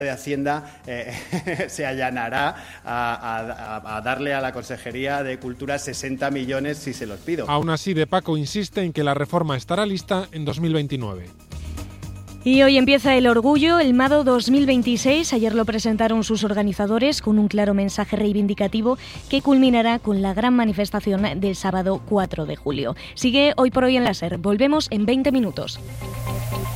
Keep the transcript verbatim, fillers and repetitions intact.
de Hacienda eh, se allanará a, a, a darle a la Consejería de Cultura sesenta millones si se los pido. Aún así, De Paco insiste en que la reforma estará lista en dos mil veintinueve. Y hoy empieza el Orgullo, el Mado dos mil veintiséis. Ayer lo presentaron sus organizadores con un claro mensaje reivindicativo que culminará con la gran manifestación del sábado cuatro de julio. Sigue Hoy por Hoy en la SER. Volvemos en veinte minutos.